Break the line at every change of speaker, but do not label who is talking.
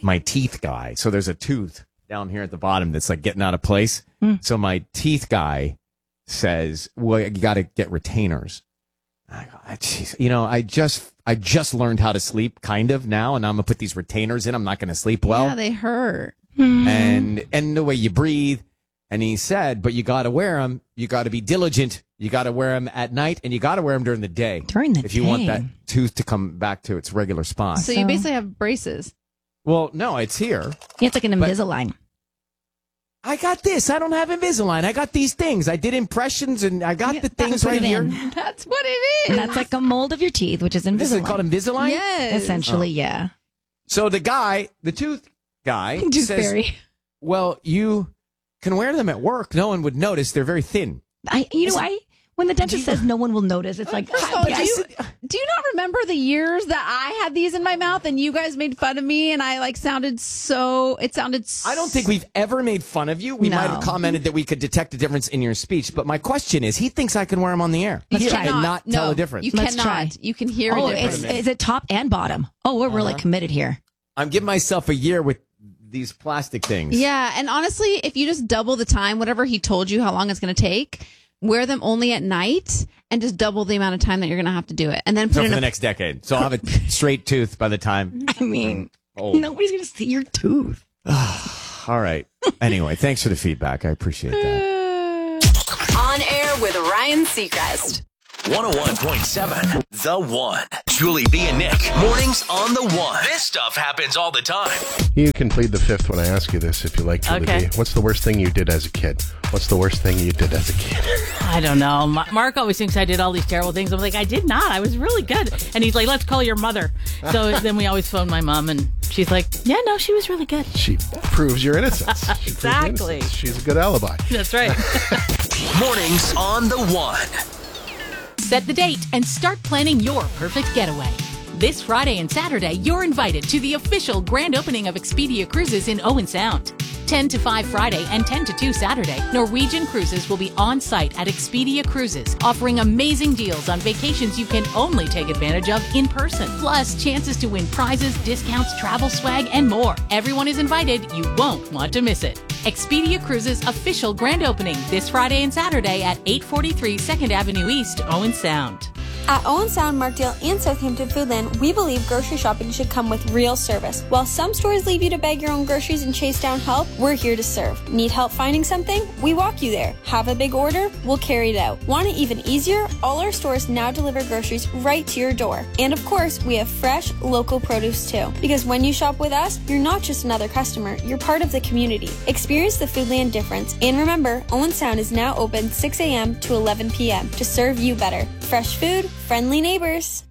my teeth guy. So there's a tooth down here at the bottom that's like getting out of place. So my teeth guy says, well, you got to get retainers. I go, geez, I just learned how to sleep kind of now, and I'm going to put these retainers in. I'm not going to sleep well.
Yeah, they hurt.
And the way you breathe. And he said, but you got to wear them. You got to be diligent. You got to wear them at night, and you got to wear them during the day. If you want that tooth to come back to its regular spot.
So you basically have braces.
Well, no, it's here.
Yeah, it's like an Invisalign.
I got this. I don't have Invisalign. I got these things. I did impressions, and I got the things right here.
That's what it is.
That's like a mold of your teeth, which is Invisalign.
This is called Invisalign?
Yes.
Essentially, yeah.
So the tooth guy
Tooth
says,
fairy.
well, you can wear them at work. No one would notice. They're very thin.
When the dentist says no one will notice, it's like,
do you not remember the years that I had these in my mouth and you guys made fun of me and I sounded so.
I don't think we've ever made fun of you. We might have commented that we could detect a difference in your speech, but my question is, he thinks I can wear them on the air.
Let's try.
And not tell a difference.
You
Let's
cannot.
try.
You can hear a difference.
Is it top and bottom? Oh, we're really committed here.
I'm giving myself a year with these plastic things.
Yeah, and honestly, if you just double the time, whatever he told you how long it's going to take, wear them only at night and just double the amount of time that you're going to have to do it. And then put
for
in
the next decade. So I'll have a straight tooth by the time.
I mean, nobody's going to see your tooth.
All right. Anyway, thanks for the feedback. I appreciate that.
On air with Ryan Seacrest.
101.7 The One. Julie B and Nick. Mornings on The One. This stuff happens all the time.
You can plead the fifth when I ask you this, if you like, Julie B. What's the worst thing you did as a kid? What's the worst thing you did as a kid?
I don't know. Mark always thinks I did all these terrible things. I'm like, I did not. I was really good. And he's like, let's call your mother. So then we always phone my mom, and she's like, yeah, no, she was really good.
She proves your innocence.
Exactly.
She's a good alibi.
That's right.
Mornings on The One.
Set the date and start planning your perfect getaway. This Friday and Saturday, you're invited to the official grand opening of Expedia Cruises in Owen Sound. 10 to 5 Friday and 10 to 2 Saturday, Norwegian Cruises will be on site at Expedia Cruises, offering amazing deals on vacations you can only take advantage of in person. Plus, chances to win prizes, discounts, travel swag, and more. Everyone is invited. You won't want to miss it. Expedia Cruises official grand opening this Friday and Saturday at 843 2nd Avenue East, Owen Sound.
At Owen Sound, Markdale, and Southampton Foodland, we believe grocery shopping should come with real service. While some stores leave you to bag your own groceries and chase down help, we're here to serve. Need help finding something? We walk you there. Have a big order? We'll carry it out. Want it even easier? All our stores now deliver groceries right to your door. And of course, we have fresh, local produce too. Because when you shop with us, you're not just another customer, you're part of the community. Experience the Foodland difference. And remember, Owen Sound is now open 6 a.m. to 11 p.m. to serve you better. Fresh food, friendly neighbors.